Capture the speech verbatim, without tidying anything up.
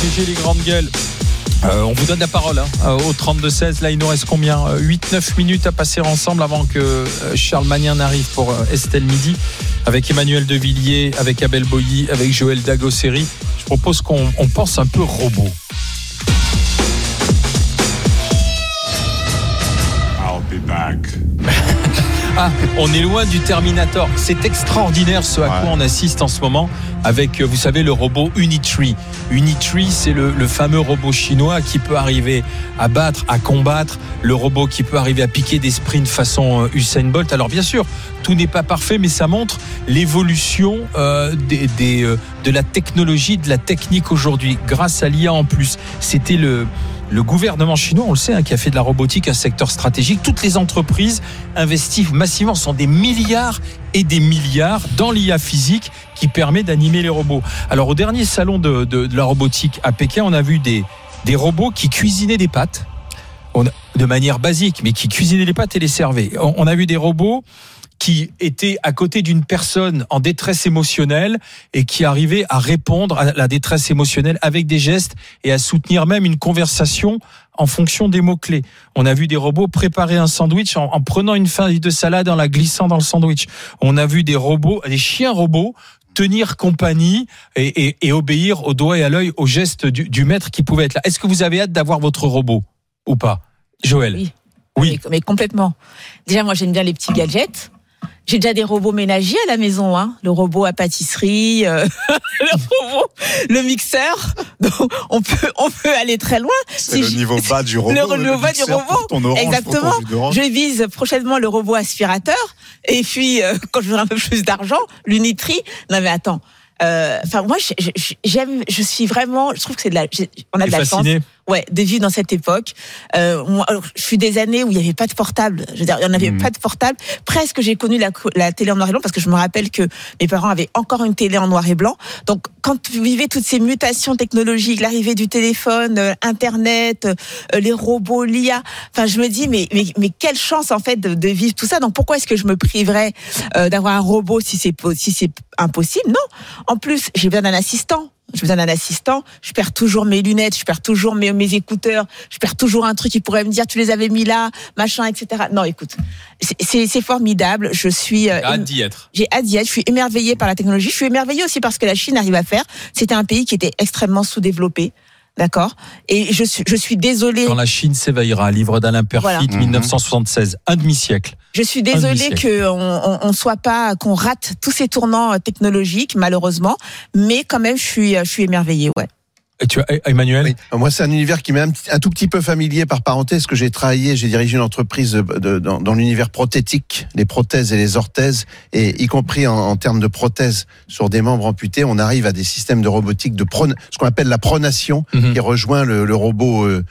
G G, les grandes gueules. Euh, on vous donne la parole hein, au trente-deux seize. Là, il nous reste combien ? huit neuf minutes à passer ensemble avant que Charles Magnin n'arrive pour Estelle Midi. Avec Emmanuel Devilliers, avec Abel Boilly, avec Joël Dagosseri. Je propose qu'on on pense un peu robot. I'll be back. Ah, on est loin du Terminator. C'est extraordinaire ce à quoi ouais. on assiste en ce moment avec, vous savez, le robot Unitree. Unitree, c'est le, le fameux robot chinois qui peut arriver à battre, à combattre. Le robot qui peut arriver à piquer des sprints façon Usain Bolt. Alors bien sûr, tout n'est pas parfait, mais ça montre l'évolution euh, des, des, euh, de la technologie, de la technique aujourd'hui, grâce à l'I A en plus. C'était le... Le gouvernement chinois, on le sait, hein, qui a fait de la robotique un secteur stratégique. Toutes les entreprises investissent massivement, ce sont des milliards et des milliards dans l'I A physique qui permet d'animer les robots. Alors au dernier salon de, de, de la robotique à Pékin, on a vu des, des robots qui cuisinaient des pâtes, on a, de manière basique, mais qui cuisinaient les pâtes et les servaient. On, on a vu des robots qui était à côté d'une personne en détresse émotionnelle et qui arrivait à répondre à la détresse émotionnelle avec des gestes et à soutenir même une conversation en fonction des mots-clés. On a vu des robots préparer un sandwich en, en prenant une feuille de salade, en la glissant dans le sandwich. On a vu des robots, des chiens robots, tenir compagnie et, et, et obéir au doigt et à l'œil aux gestes du, du maître qui pouvait être là. Est-ce que vous avez hâte d'avoir votre robot ou pas, Joël ? Oui. Oui. Mais, mais complètement. Déjà, moi, j'aime bien les petits gadgets. J'ai déjà des robots ménagers à la maison, hein. Le robot à pâtisserie, euh, le robot, le mixeur. Donc, on peut, on peut aller très loin. C'est si le je, niveau bas du robot. Le, le niveau bas du robot. Ton orange, exactement. ton je vise prochainement le robot aspirateur. Et puis, euh, quand j'aurai un peu plus d'argent, l'Unitree. Non, mais attends. Enfin, euh, moi, j'aime, je suis vraiment, je trouve que c'est de la, on a de la fasciné. chance. Ouais, de vivre dans cette époque. Euh, moi, alors, je suis des années où il n'y avait pas de portable. Je veux dire, il n'y en avait mmh. pas de portable. Presque, j'ai connu la, la télé en noir et blanc parce que je me rappelle que mes parents avaient encore une télé en noir et blanc. Donc, quand vous vivez toutes ces mutations technologiques, l'arrivée du téléphone, euh, Internet, euh, les robots, l'I A. Enfin, je me dis, mais, mais, mais quelle chance, en fait, de, de vivre tout ça. Donc, pourquoi est-ce que je me priverais euh, d'avoir un robot si c'est, si c'est impossible? Non. En plus, j'ai besoin d'un assistant. J'ai besoin d'un assistant, je perds toujours mes lunettes, je perds toujours mes, mes écouteurs, je perds toujours un truc qui pourrait me dire tu les avais mis là, machin, et cetera. Non, écoute, c'est, c'est, c'est formidable. Je suis euh, hâte d'y être. J'ai hâte d'y être. Je suis émerveillée par la technologie. Je suis émerveillée aussi parce que la Chine arrive à faire. C'était un pays qui était extrêmement sous-développé. D'accord. Et je suis, je suis désolée. Quand la Chine s'éveillera, livre d'Alain Perfit, voilà. dix-neuf cent soixante-seize, un demi-siècle. Je suis désolée qu'on on, on soit pas, qu'on rate tous ces tournants technologiques, malheureusement. Mais quand même, je suis, je suis émerveillée, ouais. Et tu as, Emmanuel? Oui. Moi, c'est un univers qui m'est un, petit, un tout petit peu familier par parenthèse, que j'ai travaillé, j'ai dirigé une entreprise de, de, dans, dans l'univers prothétique, les prothèses et les orthèses, et y compris en, en termes de prothèses sur des membres amputés, on arrive à des systèmes de robotique de prone, ce qu'on appelle la pronation, mm-hmm. qui rejoint le, le robot euh,